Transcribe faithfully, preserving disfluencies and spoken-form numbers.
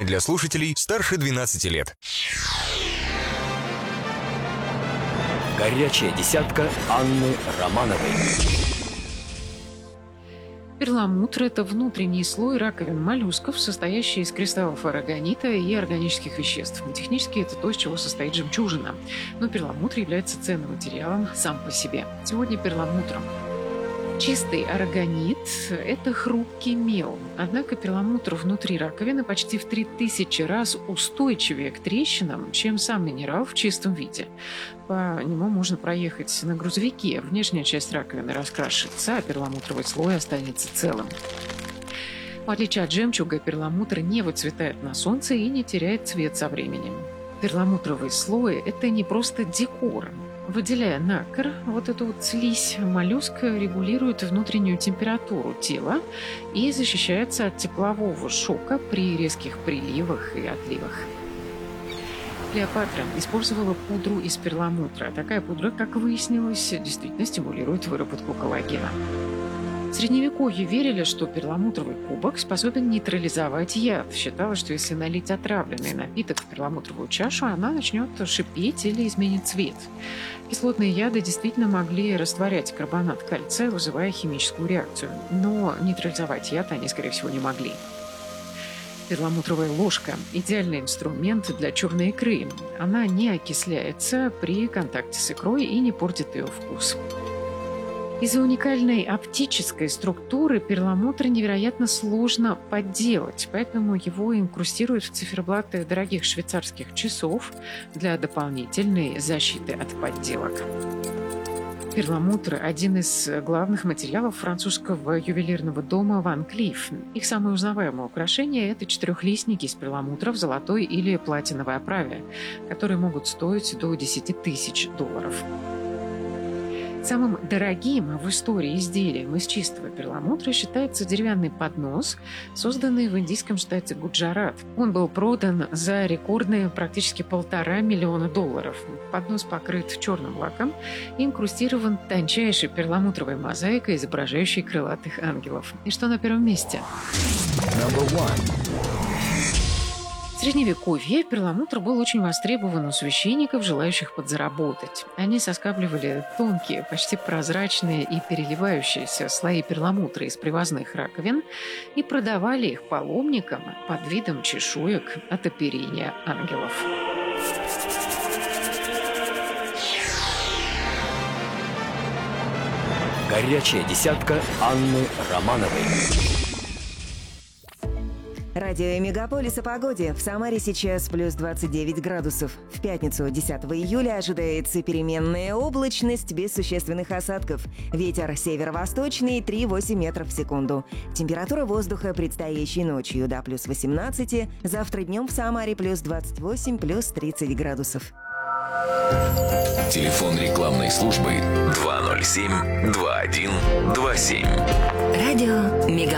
для слушателей старше двенадцати лет. Горячая десятка Анны Романовой. Перламутр – это внутренний слой раковин моллюсков, состоящий из кристаллов арагонита и органических веществ. Технически это то, из чего состоит жемчужина. Но перламутр является ценным материалом сам по себе. Сегодня перламутром. Чистый арагонит – это хрупкий мел. Однако перламутр внутри раковины почти в три тысячи раз устойчивее к трещинам, чем сам минерал в чистом виде. По нему можно проехать на грузовике. Внешняя часть раковины раскрашится, а перламутровый слой останется целым. В отличие от жемчуга, перламутр не выцветает на солнце и не теряет цвет со временем. Перламутровый слой – это не просто декор. Выделяя накор, вот эту вот слизь, моллюск регулирует внутреннюю температуру тела и защищается от теплового шока при резких приливах и отливах. Клеопатра использовала пудру из перламутра. Такая пудра, как выяснилось, действительно стимулирует выработку коллагена. В Средневековье верили, что перламутровый кубок способен нейтрализовать яд. Считалось, что если налить отравленный напиток в перламутровую чашу, она начнет шипеть или изменит цвет. Кислотные яды действительно могли растворять карбонат кальция, вызывая химическую реакцию. Но нейтрализовать яд они, скорее всего, не могли. Перламутровая ложка – идеальный инструмент для черной икры. Она не окисляется при контакте с икрой и не портит ее вкус. Из-за уникальной оптической структуры перламутр невероятно сложно подделать, поэтому его инкрустируют в циферблаты дорогих швейцарских часов для дополнительной защиты от подделок. Перламутр – один из главных материалов французского ювелирного дома Ван Клифф. Их самое узнаваемое украшение – это четырехлистники из перламутра в золотой или платиновой оправе, которые могут стоить до десяти тысяч долларов. Самым дорогим в истории изделием из чистого перламутра считается деревянный поднос, созданный в индийском штате Гуджарат. Он был продан за рекордные практически полтора миллиона долларов. Поднос покрыт черным лаком и инкрустирован тончайшей перламутровой мозаикой, изображающей крылатых ангелов. И что на первом месте? В Средневековье перламутр был очень востребован у священников, желающих подзаработать. Они соскабливали тонкие, почти прозрачные и переливающиеся слои перламутра из привозных раковин и продавали их паломникам под видом чешуек от оперения ангелов. Горячая десятка Анны Романовой. Радио Мегаполис о погоде. В Самаре сейчас плюс двадцать девять градусов. В пятницу, десятого июля, ожидается переменная облачность без существенных осадков. Ветер северо-восточный три-восемь метров в секунду. Температура воздуха предстоящей ночью до плюс восемнадцати. Завтра днем в Самаре плюс двадцать восемь, плюс тридцать градусов. Телефон рекламной службы два ноль семь два один два семь. Радио Мегаполис.